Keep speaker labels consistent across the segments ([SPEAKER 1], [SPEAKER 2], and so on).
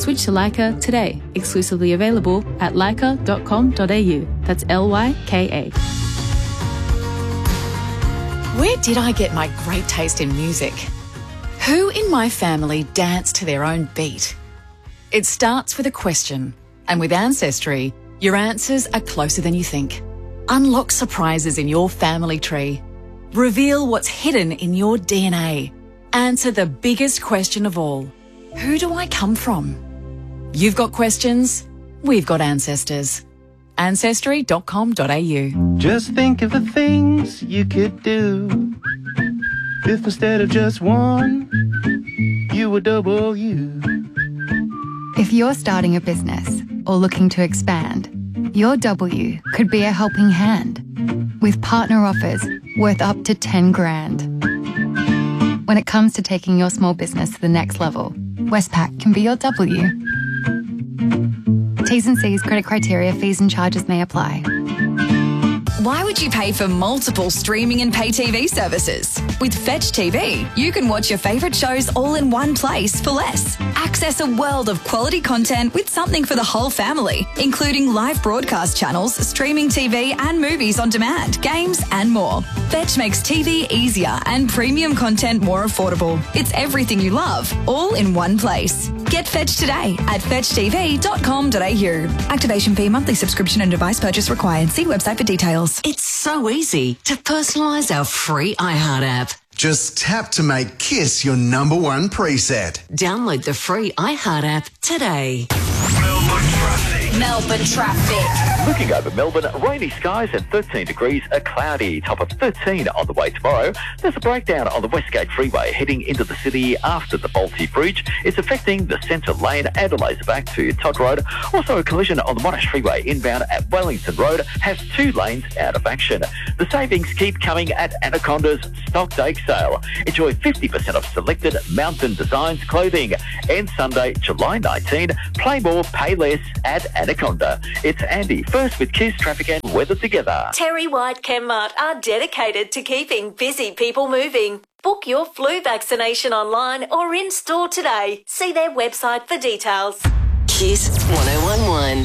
[SPEAKER 1] Switch to Leica today. Exclusively available at leica.com.au. That's LYKA.
[SPEAKER 2] Where did I get my great taste in music? Who in my family dance to their own beat? It starts with a question, and with Ancestry, your answers are closer than you think. Unlock surprises in your family tree. Reveal what's hidden in your DNA. Answer the biggest question of all. Who do I come from? You've got questions, we've got ancestors. Ancestry.com.au.
[SPEAKER 3] Just think of the things you could do if instead of just one, you were double you.
[SPEAKER 4] If you're starting a business or looking to expand, your W could be a helping hand with partner offers worth up to 10 grand. When it comes to taking your small business to the next level, Westpac can be your W. T's and C's, credit criteria, fees and charges may apply.
[SPEAKER 5] Why would you pay for multiple streaming and pay TV services? With Fetch TV, you can watch your favourite shows all in one place for less. Access a world of quality content with something for the whole family, including live broadcast channels, streaming TV and movies on demand, games and more. Fetch makes TV easier and premium content more affordable. It's everything you love, all in one place. Get Fetch today at fetchtv.com.au. Activation fee, monthly subscription and device purchase required. See website for details.
[SPEAKER 6] It's so easy to personalise our free iHeart app.
[SPEAKER 7] Just tap to make Kiss your number one preset.
[SPEAKER 6] Download the free iHeart app today.
[SPEAKER 8] Melbourne traffic.
[SPEAKER 9] Looking over Melbourne, rainy skies and 13 degrees, a cloudy top of 13 on the way tomorrow. There's a breakdown on the Westgate Freeway heading into the city after the Balti Bridge. It's affecting the centre lane and a laser back to Todd Road. Also a collision on the Monash Freeway inbound at Wellington Road has 2 lanes out of action. The savings keep coming at Anaconda's Stock Day sale. Enjoy 50% off selected Mountain Designs clothing. And Sunday, July 19, play more, pay less at Anaconda. It's Andy, first with Kiss Traffic and Weather together.
[SPEAKER 8] Terry White Chemmart are dedicated to keeping busy people moving. Book your flu vaccination online or in store today. See their website for details.
[SPEAKER 6] Kiss 1011.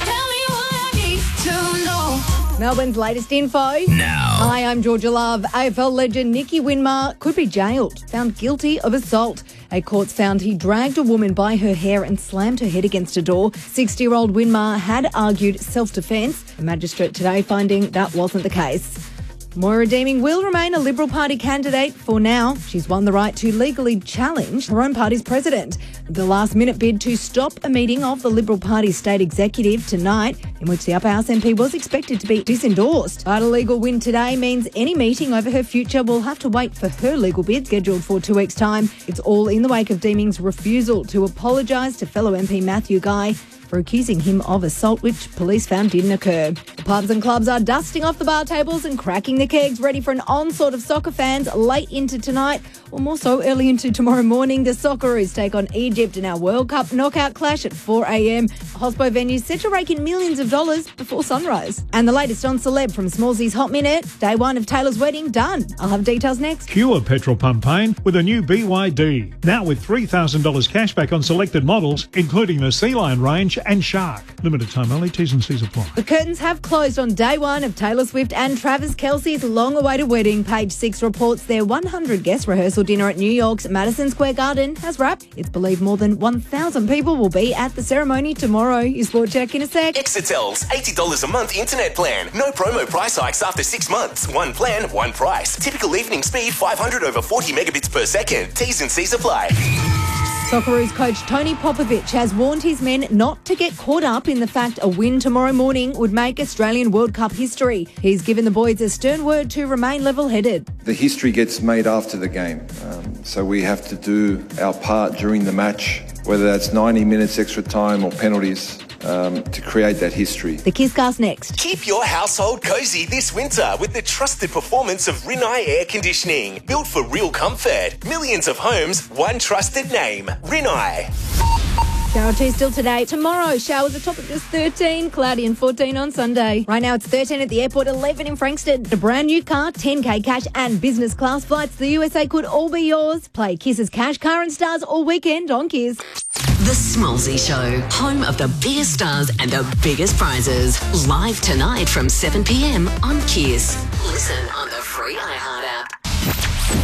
[SPEAKER 10] Melbourne's latest info.
[SPEAKER 11] Now.
[SPEAKER 10] Hi, I'm Georgia Love. AFL legend Nicky Winmar could be jailed, found guilty of assault. A court's found he dragged a woman by her hair and slammed her head against a door. 60-year-old Winmar had argued self-defence. A magistrate today finding that wasn't the case. Moira Deeming will remain a Liberal Party candidate for now. She's won the right to legally challenge her own party's president. The last-minute bid to stop a meeting of the Liberal Party state executive tonight, in which the Upper House MP was expected to be disendorsed. But a legal win today means any meeting over her future will have to wait for her legal bid, scheduled for 2 weeks' time. It's all in the wake of Deeming's refusal to apologise to fellow MP Matthew Guy for accusing him of assault, which police found didn't occur. The pubs and clubs are dusting off the bar tables and cracking the kegs, ready for an onslaught of soccer fans late into tonight, or more so early into tomorrow morning. The Socceroos take on Egypt in our World Cup knockout clash at 4 a.m. Hospo venues set to rake in millions of dollars before sunrise. And the latest on Celeb from Smallsy's Hot Minute. Day 1 of Taylor's wedding done. I'll have details next.
[SPEAKER 12] Cure petrol pump pain with a new BYD. Now with $3,000 cashback on selected models, including the Sea Lion range and Shark. Limited time only, T's and C's apply.
[SPEAKER 10] The curtains have closed on day 1 of Taylor Swift and Travis Kelce's long-awaited wedding. Page 6 reports their 100-guest rehearsal dinner at New York's Madison Square Garden has wrapped. It's believed more than 1,000 people will be at the ceremony tomorrow. Your sport check in a sec.
[SPEAKER 13] Exetel's $80 a month internet plan. No promo price hikes after 6 months. One plan, one price. Typical evening speed 500 over 40 megabits per second. T's and C's apply.
[SPEAKER 10] Socceroos coach Tony Popovic has warned his men not to get caught up in the fact a win tomorrow morning would make Australian World Cup history. He's given the boys a stern word to remain level-headed.
[SPEAKER 14] The history gets made after the game, so we have to do our part during the match, whether that's 90 minutes extra time or penalties, to create that history.
[SPEAKER 10] The Kisscast next.
[SPEAKER 13] Keep your household cozy this winter with the trusted performance of Rinnai Air Conditioning. Built for real comfort. Millions of homes, one trusted name. Rinnai.
[SPEAKER 10] Shower 2 still today. Tomorrow, showers a top of just 13, cloudy and 14 on Sunday. Right now it's 13 at the airport, 11 in Frankston. A brand new car, 10k cash and business class flights to the USA could all be yours. Play Kiss's Cash Car and Stars all weekend on Kiss.
[SPEAKER 6] The Smallsy Show, home of the biggest stars and the biggest prizes. Live tonight from 7 p.m. on Kiss. Listen on the free iHeart app.